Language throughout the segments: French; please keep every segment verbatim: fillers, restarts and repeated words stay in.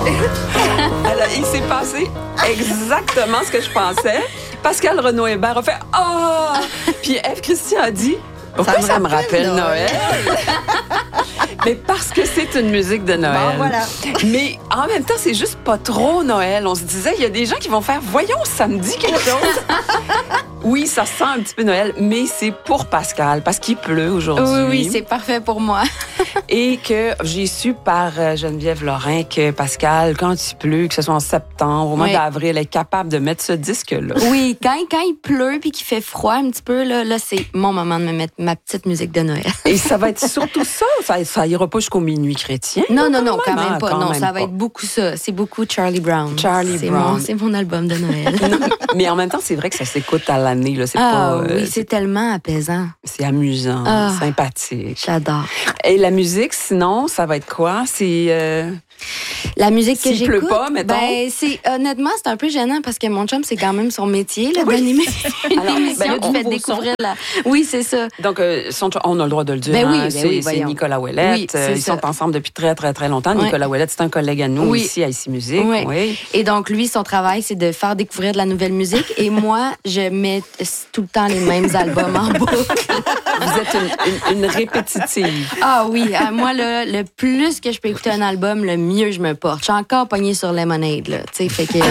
Alors, il s'est passé exactement ce que je pensais. Pascal Renaud-Hébert a fait « Ah! » Puis Ève Christian a dit « Pourquoi ça me rappelle Noël? » Mais parce que c'est une musique de Noël. Bon, voilà. Mais en même temps, c'est juste pas trop Noël. On se disait, il y a des gens qui vont faire « Voyons, ça me dit quelque chose. » Oui, ça sent un petit peu Noël, mais c'est pour Pascal, parce qu'il pleut aujourd'hui. Oui, oui, c'est parfait pour moi. Et que j'ai su par Geneviève Lorrain que Pascal, quand il pleut, que ce soit en septembre, au mois oui. d'avril, est capable de mettre ce disque-là. Oui, quand, quand il pleut puis qu'il fait froid un petit peu, là, là, c'est mon moment de me mettre ma petite musique de Noël. Et ça va être surtout ça. Ça, ça ira pas jusqu'au minuit chrétien. Non, non, non, quand même, hein, pas. quand non, même ça pas. va être beaucoup ça. C'est beaucoup Charlie Brown. Charlie c'est Brown. Mon, c'est mon album de Noël. Mais en même temps, c'est vrai que ça s'écoute à l'année. Là. C'est ah pas, oui, euh, c'est, c'est tellement apaisant. C'est amusant, Ah. sympathique. J'adore. Et la musique, sinon, ça va être quoi? C'est... Euh... La musique que S'il j'écoute, pleut pas, mettons. ben, c'est, honnêtement, c'est un peu gênant parce que mon chum, c'est quand même son métier là, Oui. d'animer une Alors, émission ben, qui on fait vous découvrir la... Oui, c'est ça. Donc, euh, son- on a le droit de le dire. Ben oui, hein, ben c'est, oui, c'est voyons. Nicolas Ouellette. Oui, c'est Euh, Ils ça. sont ensemble depuis très, très, très longtemps. Ouais. Nicolas Ouellette, c'est un collègue à nous Oui. ici à Ici Musique. Oui. Oui. Et donc, lui, son travail, c'est de faire découvrir de la nouvelle musique. Et moi, je mets tout le temps les mêmes albums en boucle. Vous êtes une, une, une répétitive. Ah oui, euh, moi, là, le plus que je peux écouter un album, le mieux je me porte. Je suis encore pognée sur Lemonade, là. Tu sais, fait que...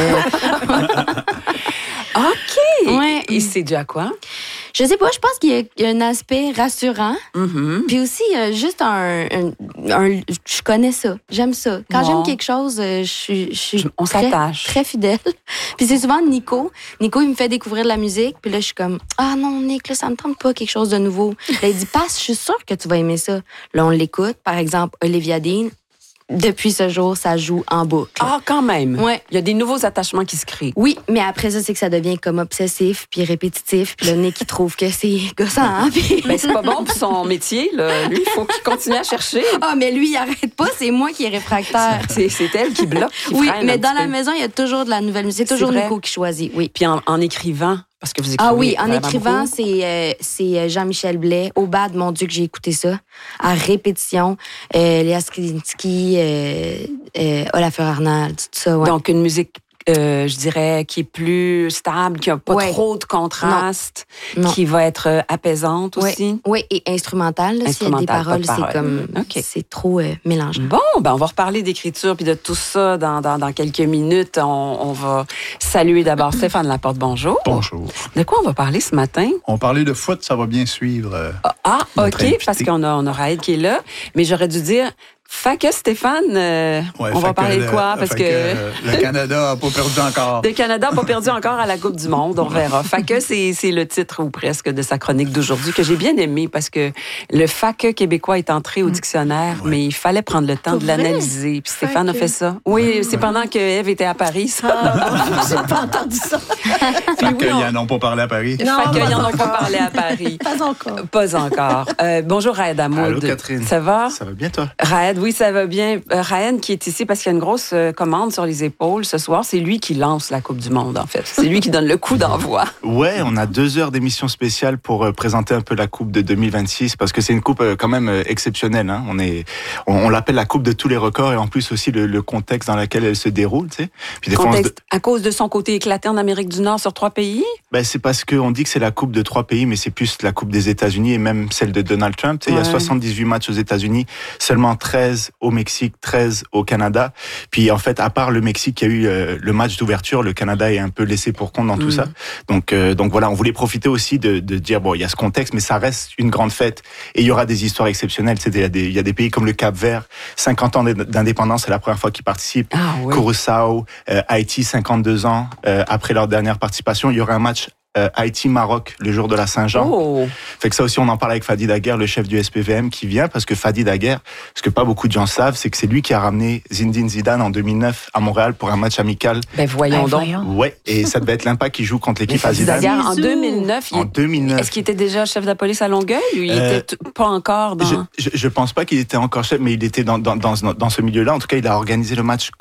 OK! Ouais. Et c'est dû à quoi? Je sais pas, je pense qu'il y a, il y a un aspect rassurant. Mm-hmm. Puis aussi, euh, juste un, un, un- Je connais ça. J'aime ça. Quand Bon. j'aime quelque chose, euh, je suis, je suis On très, s'attache. très fidèle. Puis c'est souvent Nico. Nico, il me fait découvrir de la musique. Puis là, je suis comme, ah non, Nick, là, ça me tente pas quelque chose de nouveau. Là, il dit, passe, je suis sûre que tu vas aimer ça. Là, on l'écoute. Par exemple, Olivia Dean. Depuis ce jour, ça joue en boucle. Ah, quand même. Ouais. Il y a des nouveaux attachements qui se créent. Oui, mais après ça, c'est que ça devient comme obsessif puis répétitif. Puis le Nick, il trouve que c'est gossant. Hein? Puis... Ben, c'est pas bon pour son métier, là. Lui, il faut qu'il continue à chercher. Ah, mais lui, il arrête pas. C'est moi qui est réfractaire. C'est, c'est elle qui bloque, qui Oui, freine mais un dans petit la peu. maison, il y a toujours de la nouvelle musique. C'est C'est toujours vrai. Nico qui choisit, oui. Puis en, en écrivant, parce que vous écrivez Ah oui, en vraiment écrivant, beaucoup. c'est, euh, c'est euh, Jean-Michel Blais. Au bad, mon Dieu, que j'ai écouté ça. À répétition. Euh, Léa Skrinsky, euh, euh, Olafur Arnald, tout ça, ouais. Donc, une musique, euh, je dirais, qui est plus stable, qui n'a pas Ouais. trop de contraste, Non. qui va être euh, apaisante Oui, aussi. oui, et instrumental. Là, s'il y a des Instrumental, pas de paroles, c'est paroles. comme... OK. C'est trop euh, mélangeant. Bon, ben on va reparler d'écriture puis de tout ça dans, dans, dans quelques minutes. On, on va saluer d'abord Stéphane Laporte. Bonjour. Bonjour. De quoi on va parler ce matin? On parlait de foot, ça va bien suivre. euh, Ah, Notre OK, invité. parce qu'on a, on a Raël qui est là. Mais j'aurais dû dire, fait que Stéphane, euh, ouais, on va fait parler que de le- quoi? Parce fait que... euh, le Canada n'a pas perdu encore. Le Canada n'a pas perdu encore à la Coupe du Monde, on verra. Fait que c'est, c'est le titre ou presque de sa chronique d'aujourd'hui que j'ai bien aimé parce que le fac québécois est entré au dictionnaire, Ouais. mais il fallait prendre le temps Pour de vrai? l'analyser. Puis Stéphane a Fac. fait ça. Oui, c'est pendant que Ève était à Paris, ça. Ah, j'ai pas entendu ça. Puis Fait oui, qu'ils on- n'en ont pas parlé à Paris. Non, fait qu'ils pas n'en ont pas encore. parlé à Paris. Pas encore. Pas encore. Euh, bonjour Raed Hamoud. Allô, Catherine. Ça va? Ça va bien, toi? Raed, oui, ça va bien. Euh, Raed qui est ici parce qu'il y a une grosse euh, commande sur les épaules ce soir. C'est lui qui lance la Coupe du Monde, en fait. C'est lui qui donne le coup d'envoi. Ouais, on a deux heures d'émission spéciale pour euh, présenter un peu la Coupe de deux mille vingt-six parce que c'est une coupe euh, quand même euh, exceptionnelle. Hein. On est, on, on l'appelle la Coupe de tous les records et en plus aussi le, le contexte dans lequel elle se déroule, tu sais. Puis des fois, on se- Contexte, à cause de son côté éclaté en Amérique du Nord sur trois pays? ben, c'est parce qu'on dit que c'est la Coupe de trois pays, mais c'est plus la Coupe des États-Unis et même celle de Donald Trump. Tu sais, il y a Ouais. soixante-dix-huit matchs aux États-Unis, seulement treize au Mexique, treize au Canada. Puis en fait, à part le Mexique, qui a eu euh, le match d'ouverture, le Canada est un peu laissé pour compte dans tout Mm. ça. Donc, euh, donc voilà, on voulait profiter aussi de, de dire bon, il y a ce contexte, mais ça reste une grande fête et il y aura des histoires exceptionnelles. C'est il y a des, il y a des pays comme le Cap-Vert, cinquante ans d'indépendance, c'est la première fois qu'ils participent. Ah oui. Curaçao, euh, Haïti, cinquante-deux ans euh, après leur dernière participation. Il y aura un match euh, Haïti-Maroc le jour de la Saint-Jean. Oh! Fait que ça aussi, on en parle avec Fadi Daguerre, le chef du S P V M, qui vient parce que Fadi Daguerre, ce que pas beaucoup de gens savent, c'est que c'est lui qui a ramené Zinedine Zidane en deux mille neuf à Montréal pour un match amical. Ben voyons Ben, donc. voyons. Ouais, et ça devait être l'Impact qui joue contre Mais l'équipe à Fadi Zidane. Daguerre, en Bisous. deux mille neuf, il En deux mille neuf. est-ce qu'il était déjà chef de la police à Longueuil ou il Euh, était t- pas encore dans... Je, je, je pense pas qu'il était encore chef, mais il était dans, dans, dans, dans ce milieu-là. En tout cas, il a organisé le match contre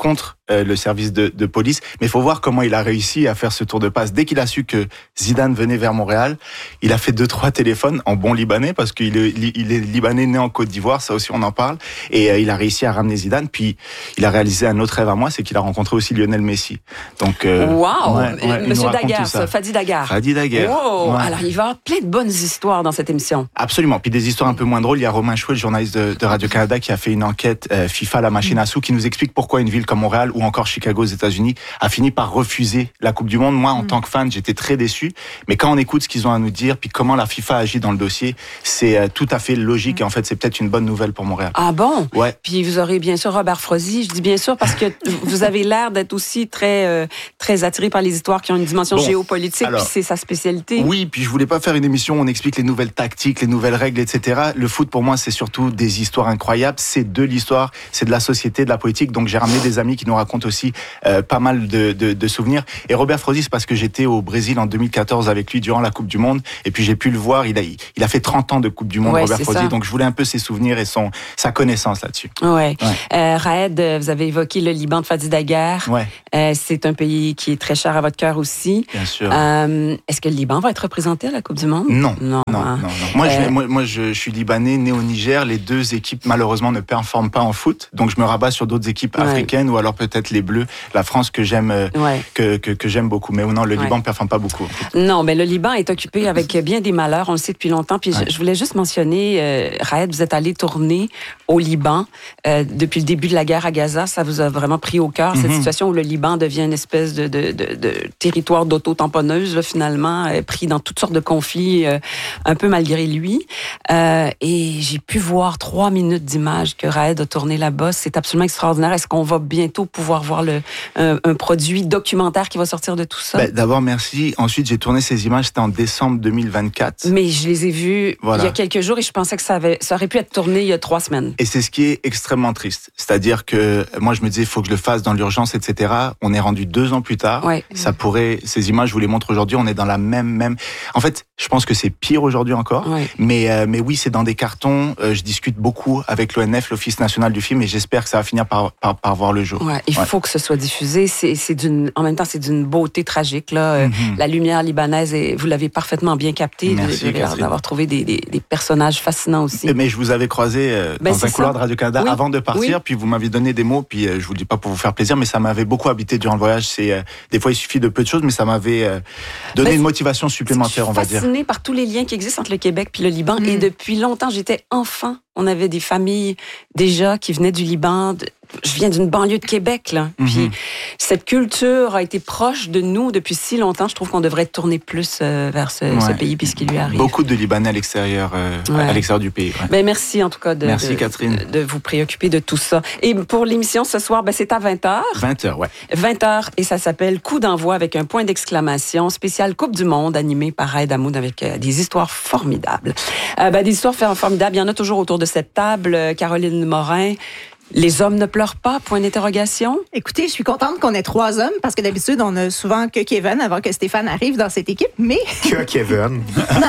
euh, le service de, de police. Mais il faut voir comment il a réussi à faire ce tour de passe. Dès qu'il a su que Zidane venait vers Montréal, il a fait deux, trois téléphones en bon libanais, parce qu'il est, il est libanais né en Côte d'Ivoire, ça aussi on en parle. Et euh, il a réussi à ramener Zidane. Puis il a réalisé un autre rêve à moi, c'est qu'il a rencontré aussi Lionel Messi. Donc, euh, wow! ouais, ouais, Monsieur Daguerre, ça. Fadi Daguerre. Fadi Daguerre. Wow! Ouais. Alors, il va y avoir plein de bonnes histoires dans cette émission. Absolument. Puis des histoires un peu moins drôles. Il y a Romain Chouet, le journaliste de, de Radio-Canada, qui a fait une enquête euh, FIFA, la machine à sous, qui nous explique pourquoi une ville comme Montréal ou encore Chicago aux États-Unis a fini par refuser la Coupe du Monde. Moi, en mm. tant que fan, j'étais très déçu. Mais quand on écoute ce qu'ils ont à nous dire, puis comment la FIFA agit dans le dossier, c'est euh, tout à fait logique. Mm. Et en fait, c'est peut-être une bonne nouvelle pour Montréal. Ah bon? Ouais. Puis vous aurez bien sûr Robert Frozy. Je dis bien sûr parce que vous avez l'air d'être aussi très, euh, très attiré par les histoires qui ont une dimension bon, géopolitique, alors, puis c'est sa spécialité. Oui, puis je voulais pas faire une émission où on explique les nouvelles tactiques, les nouvelles règles, et cetera. Le foot, pour moi, c'est surtout des histoires incroyables. C'est de l'histoire, c'est de la société, de la politique. Donc, j'ai ramené des amis qui nous racontent aussi euh, pas mal de, de, de souvenirs. Et Robert Frozy, c'est parce que j'étais au Brésil en deux mille quatorze avec lui durant la Coupe du Monde. Et puis, j'ai pu le voir. Il a, il a fait trente ans de Coupe du Monde, ouais, Robert Frozy. Ça. Donc, je voulais un peu ses souvenirs et son, sa connaissance là-dessus. Ouais. ouais. Euh, Raed, vous avez évoqué le Liban de Fadi Daguerre. Ouais. Euh, c'est un pays qui est très cher à votre cœur aussi. Bien sûr. Euh, est-ce que le Liban va être représenté à la Coupe du Monde? Non. Non, non, hein. non, non. Moi, euh... je, moi, moi je, je suis libanais, né au Niger. Les deux équipes, malheureusement, ne performent pas en foot. Donc, je me rabats sur d'autres équipes ouais. africaines ou alors peut-être les Bleus, la France que j'aime, ouais. que, que, que j'aime beaucoup. Mais non, le ouais. Liban ne performe pas beaucoup. En fait. Non, mais le Liban est occupé avec bien des malheurs. On le sait depuis longtemps. Puis ouais. je, je voulais juste mentionner, euh, Raed, vous êtes allé tourner au Liban euh, depuis le début de la guerre à Gaza. Ça vous a vraiment pris au cœur, mm-hmm. cette situation où le Liban devient une espèce de, de, de, de territoire d'auto-tamponneuse, là, finalement, euh, pris dans toutes sortes de conflits, euh, un peu malgré lui. Euh, et j'ai pu voir trois minutes d'images que Raed a tourné là-bas. C'est absolument extraordinaire. Est-ce qu'on va bientôt pouvoir voir le, un, un produit documentaire qui va sortir de tout ça? Ben, d'abord, merci. Ensuite, j'ai tourné ces images, c'était en décembre deux mille vingt-quatre. Mais je les ai vues voilà. il y a quelques jours et je pensais que ça, avait, ça aurait pu être tourné il y a trois semaines. Et c'est ce qui est extrêmement triste. C'est-à-dire que moi, je me disais, il faut que je le fasse dans l'urgence, et cetera. On est rendu deux ans plus tard. Ouais. Ça pourrait, ces images, je vous les montre aujourd'hui, on est dans la même, même. En fait, je pense que c'est pire aujourd'hui encore. Ouais. Mais, euh, mais oui, c'est dans des cartons. Euh, je discute beaucoup avec l'O N F, l'Office national du film, et j'espère que ça va finir par, par, par voir le jour. Ouais, il ouais. faut que ce soit diffusé. C'est, c'est d'une, en même temps, c'est d'une beauté tragique, là. Mm-hmm. La lumière libanaise, et vous l'avez parfaitement bien capté. Merci, de, de, d'avoir trouvé des, des, des personnages fascinants aussi. Mais je vous avais croisé euh, ben, dans un couloir de Radio-Canada oui. avant de partir, oui. puis vous m'aviez donné des mots, puis euh, je vous le dis pas pour vous faire plaisir, mais ça m'avait beaucoup habité durant le voyage. C'est, euh, des fois, il suffit de peu de choses, mais ça m'avait euh, donné ben, une motivation supplémentaire, on va dire. Je suis fascinée par tous les liens qui existent entre le Québec puis le Liban, mm. et depuis longtemps, j'étais enfant. On avait des familles déjà qui venaient du Liban. De, je viens d'une banlieue de Québec, là. Mm-hmm. Puis cette culture a été proche de nous depuis si longtemps. Je trouve qu'on devrait tourner plus euh, vers ce, ouais. ce pays puis ce qui lui arrive. Beaucoup de Libanais à l'extérieur, euh, ouais. à l'extérieur du pays. Ouais. Ben, merci en tout cas de, merci, de, Catherine. De, de vous préoccuper de tout ça. Et pour l'émission ce soir, ben, c'est à vingt heures. vingt heures, ouais. vingt heures et ça s'appelle Coup d'envoi avec un point d'exclamation spécial Coupe du Monde animé par Raed Hamoud avec euh, des histoires formidables. Euh, ben, des histoires formidables, il y en a toujours autour de cette table. Caroline Morin. Les hommes ne pleurent pas, point d'interrogation? Écoutez, je suis contente qu'on ait trois hommes, parce que d'habitude, on a souvent que Kevin avant que Stéphane arrive dans cette équipe, mais... Que Kevin?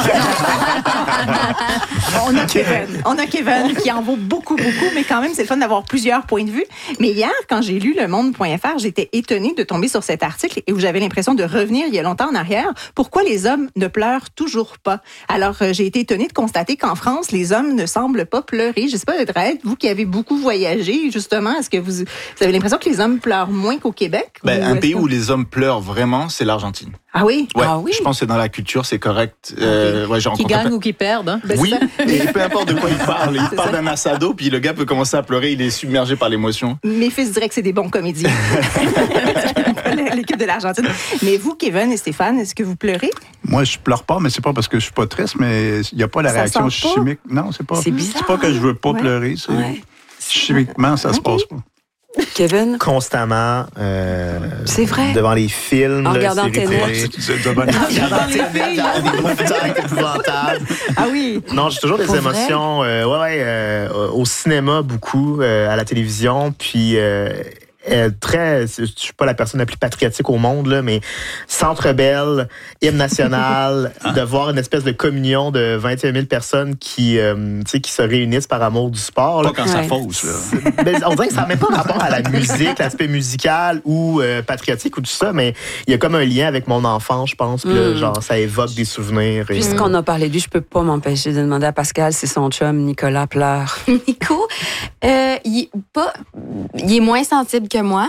on a Kevin. On a Kevin qui en vaut beaucoup, beaucoup, mais quand même, c'est le fun d'avoir plusieurs points de vue. Mais hier, quand j'ai lu Le Monde point F R, j'étais étonnée de tomber sur cet article et où j'avais l'impression de revenir il y a longtemps en arrière. Pourquoi les hommes ne pleurent toujours pas? Alors, j'ai été étonnée de constater qu'en France, les hommes ne semblent pas pleurer. Je sais pas, Raed, vous qui avez beaucoup voyagé, justement, est-ce que vous, vous avez l'impression que les hommes pleurent moins qu'au Québec? Ben, un pays que... où les hommes pleurent vraiment, c'est l'Argentine. Ah oui? Ouais, ah oui? Je pense que dans la culture, c'est correct. Euh, ouais, qui gagnent pas... ou qui perdent. Hein? Ben, oui, et peu importe de quoi il parle. Il parle d'un assado, puis le gars peut commencer à pleurer, il est submergé par l'émotion. Mes fils diraient que c'est des bons comédiens. L'équipe de l'Argentine. Mais vous, Kevin et Stéphane, est-ce que vous pleurez? Moi, je pleure pas, mais c'est pas parce que je suis pas triste, mais il n'y a pas la ça réaction pas? chimique. Non, c'est pas. C'est bizarre. C'est pas que je veux pas ouais. pleurer. C'est... Ouais. Chimiquement, ça okay. se passe pas. Kevin? Constamment. Euh, c'est vrai. Devant les films. En regardant Ténet. Devant les films. Ah oui. Non, j'ai toujours des Pour émotions. Euh, ouais, ouais. Euh, au cinéma, beaucoup. Euh, à la télévision. Puis. Euh, euh, très, je suis pas la personne la plus patriotique au monde, là, mais Centre Bell, hymne national, de voir une espèce de communion de vingt et un mille personnes qui, euh, tu sais, qui se réunissent par amour du sport. Là. Pas quand ça Ouais. fausse, là. Ben, on dirait que ça n'a même pas rapport à la musique, l'aspect musical ou euh, patriotique ou tout ça, mais il y a comme un lien avec mon enfant, je pense. Puis là, Mm. genre, ça évoque des souvenirs. Et... Puisqu'on a parlé de lui, je peux pas m'empêcher de demander à Pascal si son chum Nicolas pleure. Nico, euh, il, est pas, il est moins sensible que moi.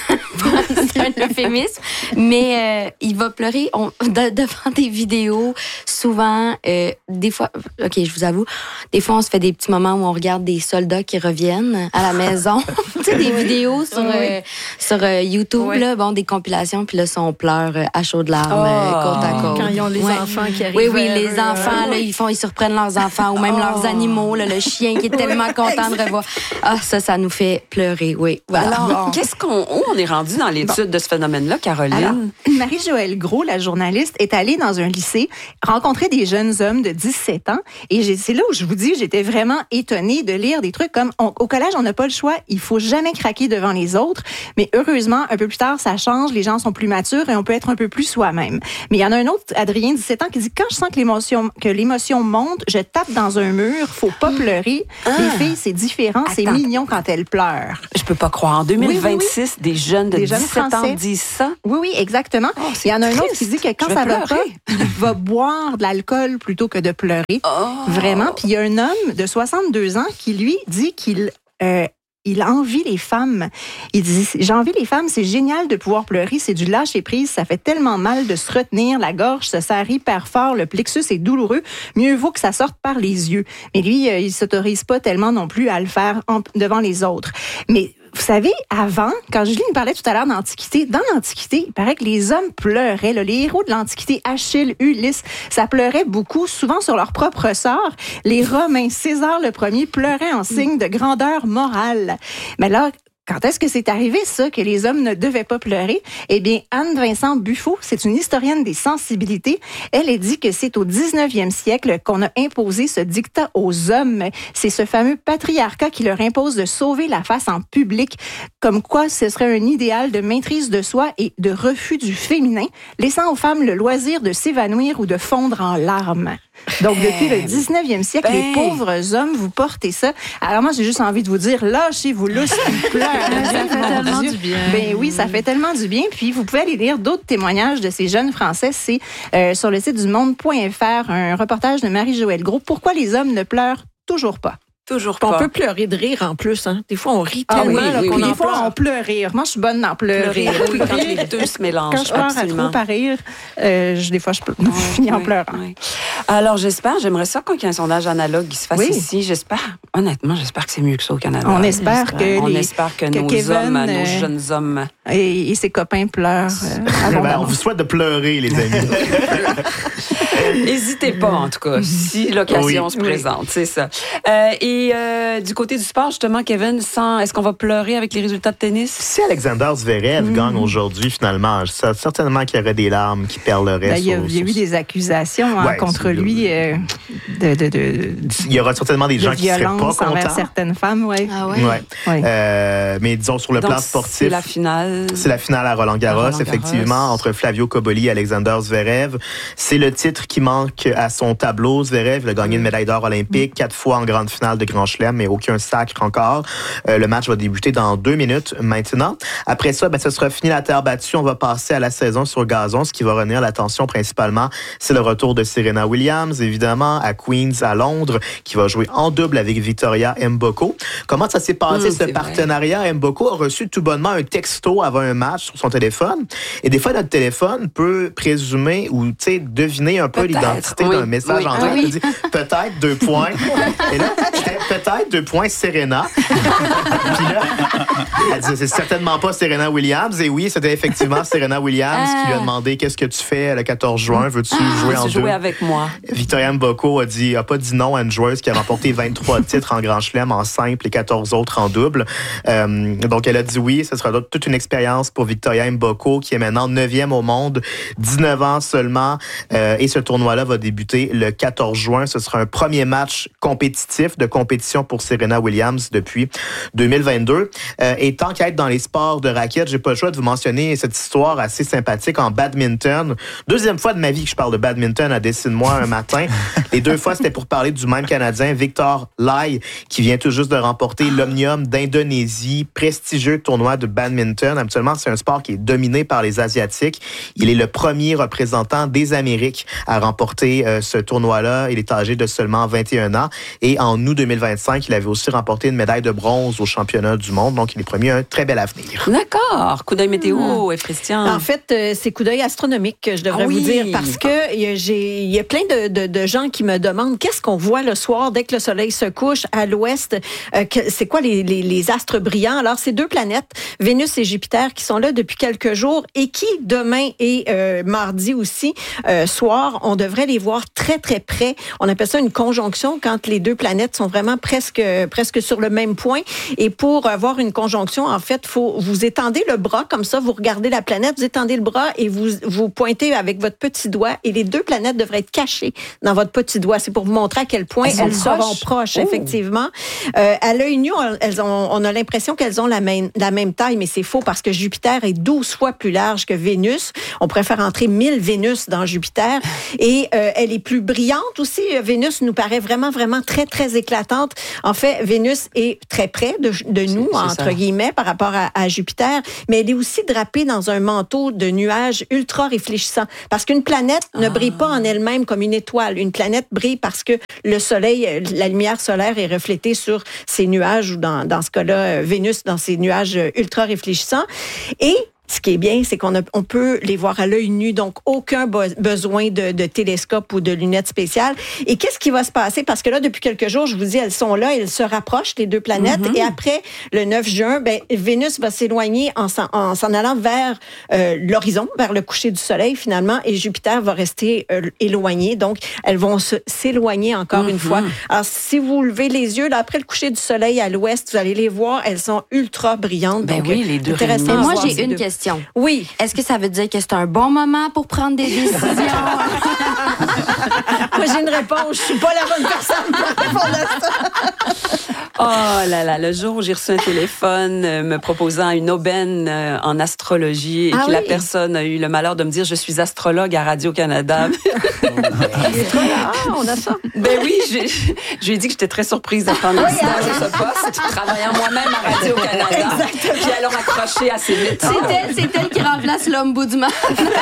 C'est un euphémisme. Mais euh, il va pleurer on, de, devant des vidéos. Souvent, euh, des fois, OK, je vous avoue, des fois, on se fait des petits moments où on regarde des soldats qui reviennent à la maison. Tu sais, des vidéos sur, euh, sur euh, YouTube, Oui. là, bon, des compilations, puis là, ça, on pleure euh, à chaudes larmes, Oh. euh, côte à côte. Quand ils ont les Ouais. enfants qui arrivent. Oui, oui, vers les eux, enfants, euh, là, ils font, ils surprennent leurs enfants ou même Oh. leurs animaux, là, le chien qui est tellement content de revoir. Ah, ça, ça nous fait pleurer, oui. Voilà. Alors, Bon. qu'est-ce qu'on, où on est rendu dans l'étude de ce phénomène-là, Caroline? Alors, Marie-Joëlle Gros, la journaliste, est allée dans un lycée rencontrer des jeunes hommes de dix-sept ans. Et j'ai- c'est là où je vous dis, j'étais vraiment étonnée de lire des trucs comme on- au collège, on n'a pas le choix, il faut jamais craquer devant les autres. Mais heureusement, un peu plus tard, ça change, les gens sont plus matures et on peut être un peu plus soi-même. Mais il y en a un autre, Adrien, dix-sept ans, qui dit quand je sens que l'émotion, que l'émotion monte, je tape dans un mur, faut pas pleurer. Les filles, c'est différent, c'est Attends. mignon quand elles pleurent. Je peux pas croire. En deux mille vingt-six, des jeunes de Des jeunes dix-sept ans Français. disent ça. Oui, oui, exactement. Oh, c'est Il y en a un autre triste. qui dit que quand Je vais ça va pas, pleurer. il va boire de l'alcool plutôt que de pleurer. Oh. Vraiment. Puis il y a un homme de soixante-deux ans qui, lui, dit qu'il euh, il envie les femmes. Il dit, j'envie les femmes, c'est génial de pouvoir pleurer, c'est du lâcher-prise, ça fait tellement mal de se retenir, la gorge se serre hyper fort, le plexus est douloureux, mieux vaut que ça sorte par les yeux. Mais lui, euh, il s'autorise pas tellement non plus à le faire en- devant les autres. Mais vous savez, avant, quand Julie nous parlait tout à l'heure d'Antiquité, dans l'Antiquité, il paraît que les hommes pleuraient. Là. Les héros de l'Antiquité, Achille, Ulysse, ça pleurait beaucoup, souvent sur leur propre sort. Les Romains, César le premier, pleuraient en signe de grandeur morale. Mais là, quand est-ce que c'est arrivé, ça, que les hommes ne devaient pas pleurer? Eh bien, Anne-Vincent Buffo, c'est une historienne des sensibilités. Elle a dit que c'est au dix-neuvième siècle qu'on a imposé ce dictat aux hommes. C'est ce fameux patriarcat qui leur impose de sauver la face en public, comme quoi ce serait un idéal de maîtrise de soi et de refus du féminin, laissant aux femmes le loisir de s'évanouir ou de fondre en larmes. Donc, depuis le dix-neuvième siècle, Ben. les pauvres hommes, vous portez ça. Alors moi, j'ai juste envie de vous dire, lâchez-vous là, s'il vous plaît. Ça fait Mon tellement Dieu. du bien. Ben oui, ça fait tellement du bien. Puis vous pouvez aller lire d'autres témoignages de ces jeunes Français. C'est euh, sur le site du monde point f r, un reportage de Marie-Joëlle Gros. Pourquoi les hommes ne pleurent toujours pas? Toujours Puis on pas. peut pleurer de rire en plus. Hein. Des fois, on rit Ah tellement oui, là, oui, qu'on oui. en Des fois, pleure. on pleure rire. Moi, je suis bonne dans pleurer. Pleurer, oui, quand les deux se mélangent. Quand je pleure à absolument. trop par rire, euh, je- des fois, je, peux, je finis en Oui, pleurant. oui. Alors, j'espère, j'aimerais ça qu'il y ait un sondage analogue qui se fasse Oui. ici. J'espère, honnêtement, j'espère que c'est mieux que ça au Canada. On espère que, On les, espère que, que nos Kevin, hommes, nos euh, jeunes hommes. et, et ses copains pleurent euh, Ben, on abondamment. vous souhaite de pleurer, les amis. N'hésitez pas, en tout cas, si l'occasion Oui. se présente, c'est ça. Euh, et euh, du côté du sport, justement, Kevin, sans, est-ce qu'on va pleurer avec les résultats de tennis? Si Alexander Zverev gagne aujourd'hui, finalement, ça- certainement qu'il y aurait des larmes qui perleraient. Ben, il y a, sur- il y a eu sur- des accusations hein, Ouais, contre c'est- lui euh, de, de, de, Il y aura certainement des de gens qui seraient pas violence envers contents. certaines femmes. Ouais. Ah ouais? Ouais. Ouais. Euh, mais disons, sur le Donc, plan c'est sportif, la finale. c'est la finale à Roland-Garros, Roland-Garros. effectivement, entre Flavio Cobolli et Alexander Zverev. C'est le titre qui manque à son tableau. Zverev il a gagné une médaille d'or olympique, quatre fois en grande finale de Grand Chelem, mais aucun sacre encore. Euh, le match va débuter dans deux minutes maintenant. Après ça, ben, ce sera fini la terre battue. On va passer à la saison sur gazon. Ce qui va retenir l'attention principalement, c'est le retour de Serena Williams, évidemment, à Queens, à Londres, qui va jouer en double avec Victoria Mboko. Comment ça s'est passé, Mmh, ce c'est partenariat? Mboko a reçu tout bonnement un texto avant un match sur son téléphone. Et des fois, notre téléphone peut présumer ou, tu sais, deviner un peu Peut-être, l'identité oui, d'un message oui. en Ah anglais. oui. Il dit peut-être deux points. Et là, c'était peut-être deux points Serena. Puis là, elle dit c'est certainement pas Serena Williams. Et oui, c'était effectivement Serena Williams qui lui a demandé qu'est-ce que tu fais le quatorze juin, veux-tu jouer en Tu deux? jouer avec moi. Victoria Mboko a dit a pas dit non à une joueuse qui a remporté vingt-trois titres en Grand Chelem en simple et quatorze autres en double. Euh, donc elle a dit oui, ce sera toute une expérience pour Victoria Mboko qui est maintenant neuvième au monde, dix-neuf ans seulement. Euh, et ce tournoi-là va débuter le quatorze juin. Ce sera un premier match compétitif de compétition pour Serena Williams depuis deux mille vingt-deux. Euh, et tant qu'à être dans les sports de raquettes, j'ai pas le choix de vous mentionner cette histoire assez sympathique en badminton. Deuxième fois de ma vie que je parle de badminton à Dessine-moi un matin. Les deux fois, c'était pour parler du même Canadien, Victor Lai, qui vient tout juste de remporter l'Omnium d'Indonésie, prestigieux tournoi de badminton. Habituellement, c'est un sport qui est dominé par les Asiatiques. Il est le premier représentant des Amériques à remporter euh, ce tournoi-là. Il est âgé de seulement vingt et un ans. Et en août deux mille vingt-cinq, il avait aussi remporté une médaille de bronze au championnat du monde. Donc, il est promis un très bel avenir. D'accord. Coup d'œil météo, mmh. Christian. En fait, euh, c'est coup d'œil astronomique que je devrais ah, oui. vous dire parce que il y, y a plein de, de, de gens qui me demandent qu'est-ce qu'on voit le soir dès que le soleil se couche à l'ouest. Euh, que, c'est quoi les, les, les astres brillants? Alors, c'est deux planètes, Vénus et Jupiter, qui sont là depuis quelques jours et qui, demain et euh, mardi aussi, euh, soir, on devrait les voir très, très près. On appelle ça une conjonction quand les deux planètes sont vraiment presque, presque sur le même point. Et pour avoir une conjonction, en fait, faut vous étendez le bras comme ça, vous regardez la planète, vous étendez le bras et vous, vous pointez avec votre petit doigt et les deux planètes devraient être cachées dans votre petit doigt. C'est pour vous montrer à quel point elles, elles seront proches, oh. effectivement. Euh, à l'œil nu, on, elles ont, on a l'impression qu'elles ont la même, la même taille, mais c'est faux parce que Jupiter est douze fois plus large que Vénus. On pourrait faire entrer mille Vénus dans Jupiter. Et euh, elle est plus brillante aussi. Vénus nous paraît vraiment, vraiment très, très éclatante. En fait, Vénus est très près de, de nous, c'est, c'est entre ça. guillemets, par rapport à, à Jupiter, mais elle est aussi drapée dans un manteau de nuages ultra réfléchissants. Parce qu'une planète ah. ne brille pas en elle-même comme une étoile. Une planète brille parce que le soleil, la lumière solaire est reflétée sur ces nuages, ou dans, dans ce cas-là, Vénus, dans ces nuages ultra réfléchissants. Et ce qui est bien, c'est qu'on a, on peut les voir à l'œil nu, donc aucun be- besoin de, de télescope ou de lunettes spéciales. Et qu'est-ce qui va se passer? Parce que là, depuis quelques jours, je vous dis, elles sont là, elles se rapprochent, les deux planètes. Mm-hmm. Et après, le neuf juin, ben, Vénus va s'éloigner en s'en, en s'en allant vers euh, l'horizon, vers le coucher du soleil, finalement, et Jupiter va rester euh, éloigné. Donc, elles vont se, s'éloigner encore mm-hmm. une fois. Alors, si vous levez les yeux, là, après le coucher du soleil à l'ouest, vous allez les voir, elles sont ultra brillantes. Ben donc, oui, les deux. Mais moi, j'ai une deux. question. Oui. Est-ce que ça veut dire que c'est un bon moment pour prendre des décisions? Moi, j'ai une réponse. Je suis pas la bonne personne pour répondre à ça. Oh là là, le jour où j'ai reçu un téléphone euh, me proposant une aubaine euh, en astrologie et ah que oui. la personne a eu le malheur de me dire « Je suis astrologue à Radio-Canada. » Ah, on a ça. Ben oui, j'ai, je lui ai dit que j'étais très surprise de prendre le stage de ce poste, travaillant moi-même à Radio-Canada. Puis elle a raccroché assez vite. C'est elle, c'est elle qui remplace l'homme bout du mal.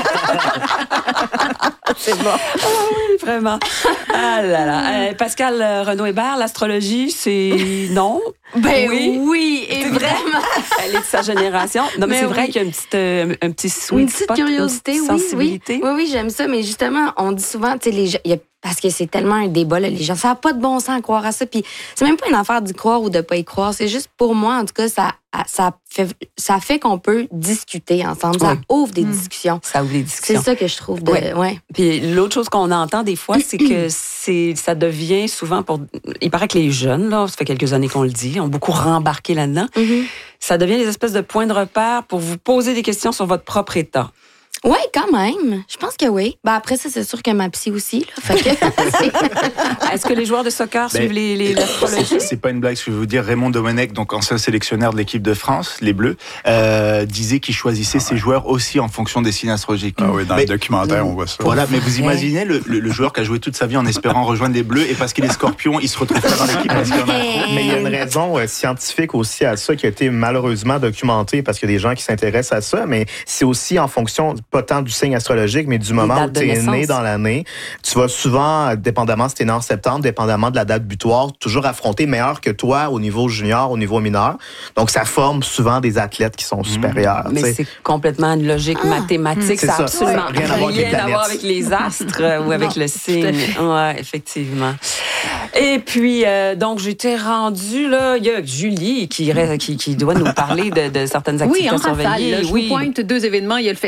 C'est bon. Ah oui, vraiment. Ah là là. Euh, Pascal Renaud-Hébert, l'astrologie, c'est non? Ben oui, oui évidemment. Elle est de sa génération. Non, mais, mais c'est oui. vrai qu'il y a une petite, euh, un petit sweet une petite spot, curiosité, une oui, sensibilité. Oui, oui, oui, j'aime ça. Mais justement, on dit souvent, tu sais, les gens, il y a parce que c'est tellement un débat, là, les gens, ça n'a pas de bon sens à croire à ça. Puis c'est même pas une affaire d'y croire ou de pas y croire. C'est juste pour moi, en tout cas, ça, ça fait, ça fait qu'on peut discuter ensemble. Ça oui. ouvre des mmh. discussions. Ça ouvre des discussions. C'est ça que je trouve de, ouais. ouais. Puis l'autre chose qu'on entend des fois, c'est que c'est, ça devient souvent pour, il paraît que les jeunes, là, ça fait quelques années qu'on le dit, ont beaucoup rembarqué là-dedans. Mmh. Ça devient des espèces de points de repère pour vous poser des questions sur votre propre état. Oui, quand même. Je pense que oui. Ben après ça, c'est sûr que ma psy aussi. Là, fait que Est-ce que les joueurs de soccer ben, suivent les, les, l'astrologie? C'est, c'est pas une blague ce que je vais vous dire. Raymond Domenech, donc ancien sélectionneur de l'équipe de France, les Bleus, euh, disait qu'il choisissait ah ouais. ses joueurs aussi en fonction des signes astrologiques. Ah oui, dans mais, le documentaire, on voit ça. Voilà, mais vous imaginez le, le, le joueur qui a joué toute sa vie en espérant rejoindre les Bleus et parce qu'il est scorpion, il se retrouve pas dans l'équipe parce qu'il y en a trop. Mais il y a une raison euh, scientifique aussi à ça qui a été malheureusement documentée parce qu'il y a des gens qui s'intéressent à ça, mais c'est aussi en fonction pas tant du signe astrologique, mais du moment où tu es né dans l'année. Tu vas souvent, dépendamment si tu es né en septembre, dépendamment de la date butoir, toujours affronter meilleur que toi au niveau junior, au niveau mineur. Donc, ça forme souvent des athlètes qui sont supérieurs. Mmh. Mais t'sais. C'est complètement une logique ah. mathématique. Mmh. Ça n'a absolument ouais. rien, rien à voir avec les astres ou avec non, le signe. Oui, effectivement. Et puis, euh, donc, j'étais rendue, là, il y a Julie qui, qui, qui doit nous parler de, de certaines activités oui, en surveillées. Rafale, là, je oui, vous pointe deux événements. Il y a le festival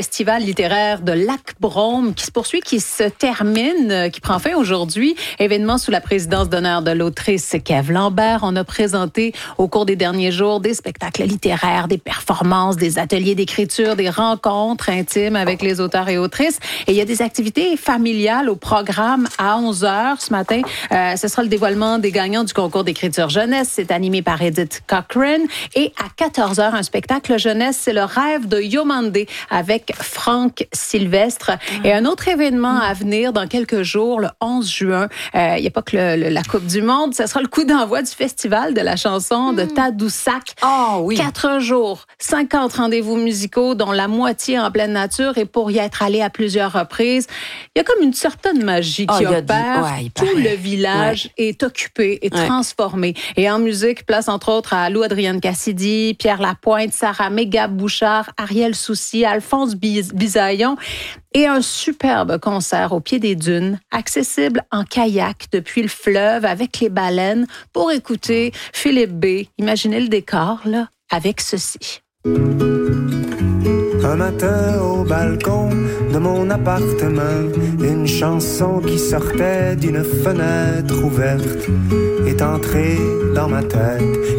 littéraire de Lac-Brome qui se poursuit, qui se termine, qui prend fin aujourd'hui. Événement sous la présidence d'honneur de l'autrice Kev Lambert. On a présenté au cours des derniers jours des spectacles littéraires, des performances, des ateliers d'écriture, des rencontres intimes avec les auteurs et autrices. Et il y a des activités familiales au programme à onze heures ce matin. Euh, ce sera le dévoilement des gagnants du concours d'écriture jeunesse. C'est animé par Edith Cochrane. Et à quatorze heures, un spectacle jeunesse, c'est le rêve de Yomandé avec Franck Sylvestre. Mmh. Et un autre événement à venir dans quelques jours, le onze juin. Euh, il n'y a pas que le, le, la Coupe du Monde. Ce sera le coup d'envoi du festival de la chanson mmh. de Tadoussac. Oh oui. Quatre jours, cinquante rendez-vous musicaux, dont la moitié en pleine nature. Et pour y être allé à plusieurs reprises, il y a comme une certaine magie qui oh, opère. Du... Ouais, Tout le village ouais. est occupé et ouais. transformé. Et en musique, place entre autres à Lou Adrienne Cassidy, Pierre Lapointe, Sarah Mégab Bouchard, Ariel Soucy, Alphonse Bisaillon. Et un superbe concert au pied des dunes, accessible en kayak depuis le fleuve avec les baleines pour écouter Philippe B. Imaginez le décor, là, avec ceci. Un matin au balcon de mon appartement, une chanson qui sortait d'une fenêtre ouverte est entrée dans ma tête.